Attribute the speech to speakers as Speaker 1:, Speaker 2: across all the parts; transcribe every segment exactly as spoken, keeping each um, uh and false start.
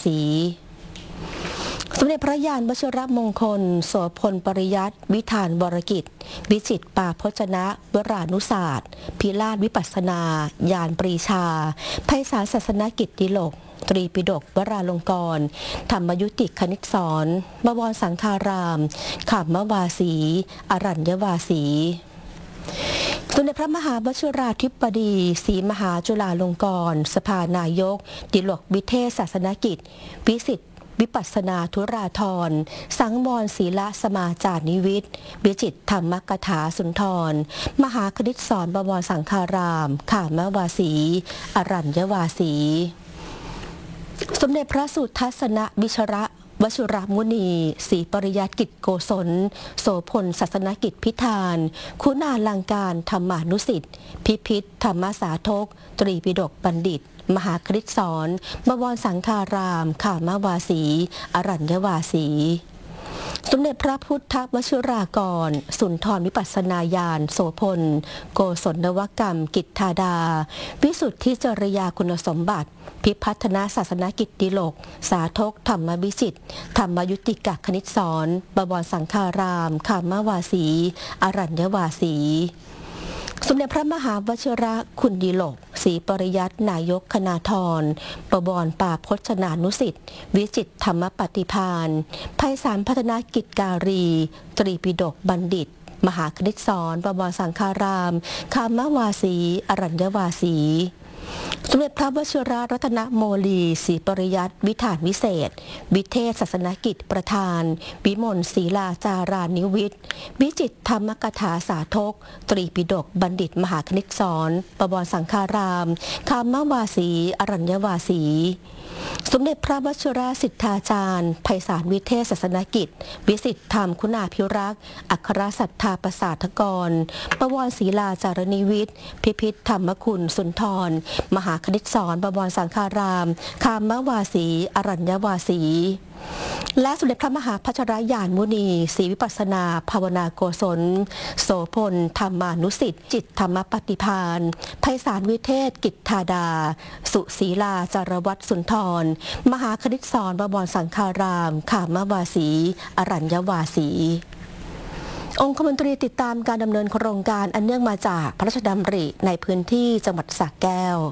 Speaker 1: สีสมเด็จพระยานวชิรมงคลโสพลปริยัติวิธานวรกิจวิจิตรปาพจนะวรานุศาสตร์พิราชวิปัสสนายานปรีชาไพศาลศาสนกิจดิลกตรีปิฎกวราลงกรณ์ธรรมยุติคณิตสอนบวรสังฆารามขามวาสีอรัญญวาสีสมเด็จพระมหาวชิราธิบดีศรีมหาจุฬาลงกรณ์สภานายกดิลกวิเทศศาสนกิจวิสิทธิวิปัสสนาธุราธรสังวรศีลสมาจารนิวิทย์วิจิตรธรรมกถาสุนทรมหาคณิตสอนบวรสังฆารามขามวาสีอรัญญวาสีสมเด็จพระสุทัศนวิชระวชิรมุนีศรีปริยัติกิจโกศลโสพลศาสนกิจพิธานคุณาลังการธรรมานุสิทธิ์พิพิธธรรมสาธกตรีปิฎกบัณฑิตมหาคณิตสอนบวรสังฆารามขามวาสีอรัญญวาสีสมเด็จพระพุทธวชิรากรสุนทรวิปัสสนาญาณโสพลโกศลนวกรรมกิจธาดาวิสุทธิจริยาคุณสมบัติพิพัฒนาศาสนกิจดิลกสาธกธรรมวิจิตรธรรมยุติกคณิตสอนบวรสังฆารามขามวาสีอรัญญวาสีสมเด็จพระมหาวชิระคุณดิลกศรีปริยัตินายกคณาธรบวรปาพจนานุสิทธิ์วิจิตรธรรมปฏิภาณไพศาลพัฒนากิจการีตรีปิฎกบัณฑิตมหาคณิตสอนบวรสังฆารามขามวาสีอรัญญวาสีสมเด็จพระวชิรรัตนโมลีศรีปริยัติวิธานวิเศษวิเทศศาสนกิจประธานวิมลศรีลาจารานิวิทย์วิจิตรธรรมกถาสาธกตรีปิฎกบัณฑิตมหาคณิตสอนบวรสังฆารามขามวาสีอรัญญวาสีสมเด็จพระวชิรสิทธาจารย์ไพศาลวิเทศศาสนกิจวิสิทธิธรรมคุณาภิรักษ์อัครศรัทธาประสาทกรบวรศรีลาจารณิวิทย์พิพิธธรรมคุณสุนทรมหาคณิตสอนบวรสังฆารามขามวาสีอรัญญวาสีและสมเด็จพระมหาพัชรยานมุนีศรีวิปัสสนาภาวนาโกศลโสพลธรรมานุสิทธิ์จิตธรรมปฏิภาณไพศาลวิเทศกิจธาดาสุศีลาจารวัตรสุนทรมหาคณิตสอนบวรสังฆารามขามวาสีอรัญญวาสีองคมนตรีติดตามการดำเนินโครงการอันเนื่องมาจากพระราชดำริในพื้นที่จังหวัดสระแก้ว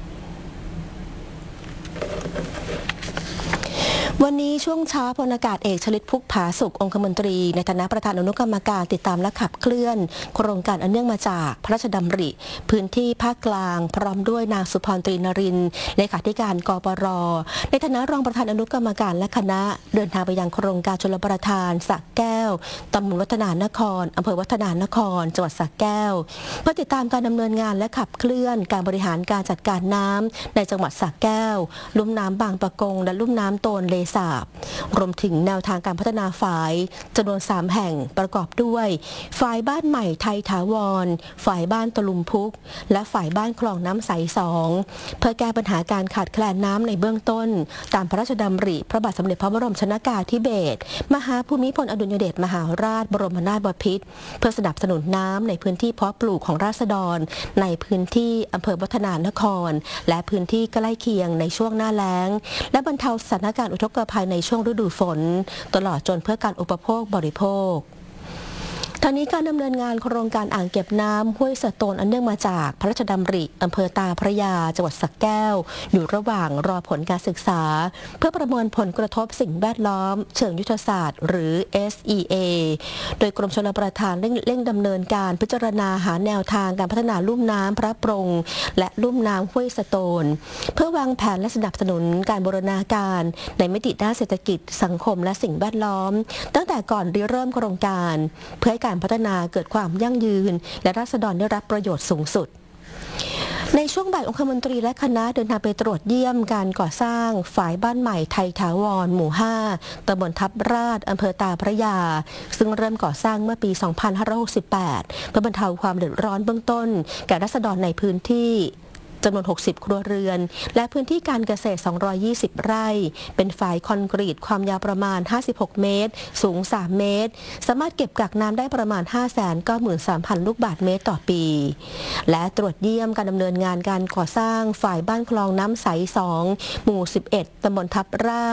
Speaker 1: วันนี้ช่วงเช้าพลอากาศเอกชลิตพุกผาสุของคมนตรีในฐานะประธานอนุกรรมการติดตามและขับเคลื่อนโครงการอันเนื่องมาจากพระราชดำริพื้นที่ภาคกลางพร้อมด้วยนางสุพรตรีนรินทร์เลขาธิการกปร.ในฐานะรองประธานอนุกรรมการและคณะเดินทางไปยังโครงการชลประทานสระแก้วตำบลวัฒนานครอำเภอวัฒนานครจังหวัดสระแก้วเพื่อติดตามการดำเนินงานและขับเคลื่อนการบริหารการจัดการน้ำในจังหวัดสระแก้วลุ่มน้ำบางปะกงและลุ่มน้ำโตนเลสาบรวมถึงแนวทางการพัฒนาฝ่ายจำนวนสามแห่งประกอบด้วยฝ่ายบ้านใหม่ไทยถาวรฝ่ายบ้านตะลุมพุกและฝ่ายบ้านคลองน้ำใสสองเพื่อแก้ปัญหาการขาดแคลนน้ำในเบื้องต้นตามพระราชดำริพระบาทสมเด็จพระบรมชนกาธิเบศรมหาภูมิพลอดุลยเดชมหาราชบรมนาถบพิตรเพื่อสนับสนุนน้ำในพื้นที่เพาะปลูกของราษฎรในพื้นที่อำเภอวัฒนานครและพื้นที่ใกล้เคียงในช่วงหน้าแล้งและบรรเทาสถานการณ์อุทกภัยในช่วงฤดูฝนตลอดจนเพื่อการอุปโภคบริโภคทางนี้การดำเนินงานโครงการอ่างเก็บน้ำห้วยสะโตนอันเนื่องมาจากพระราชดำริอำเภอตาพระยาจังหวัดสระแก้วอยู่ระหว่างรอผลการศึกษาเพื่อประเมินผลกระทบสิ่งแวดล้อมเชิงยุทธศาสตร์หรือ เอส อี เอ โดยกรมชลประทานเร่งเร่งดำเนินการพิจารณาหาแนวทางการพัฒนาลุ่มน้ำพระปรงและลุ่มน้ำห้วยสะโตนเพื่อวางแผนและสนับสนุนการบูรณาการในมิติด้านเศรษฐกิจสังคมและสิ่งแวดล้อมตั้งแต่ก่อนริเริ่มโครงการเพื่อให้การพัฒนาเกิดความยั่งยืนและราษฎรได้รับประโยชน์สูงสุดในช่วงบ่ายองคมนตรีและคณะเดินทางไปตรวจเยี่ยมการก่อสร้างฝ่ายบ้านใหม่ไทยถาวรหมู่ห้าตำบลทับราชอำเภอตาพระยาซึ่งเริ่มก่อสร้างเมื่อปี สองพันห้าร้อยหกสิบแปด เพื่อบรรเทาความเดือดร้อนเบื้องต้นแก่ราษฎรในพื้นที่จำนวน หกสิบ ครัวเรือน และพื้นที่การเกษตร สองร้อยยี่สิบ ไร่ เป็นฝายคอนกรีตความยาวประมาณ ห้าสิบหก เมตร สูง สาม เมตร สามารถเก็บกักน้ำได้ประมาณ ห้าแสนเก้าหมื่นสามพัน ลูกบาศก์เมตรต่อปี และตรวจเยี่ยมการดำเนินงานการก่อสร้างฝ่ายบ้านคลองน้ำใส สอง หมู่ สิบเอ็ด ตำบลทับรา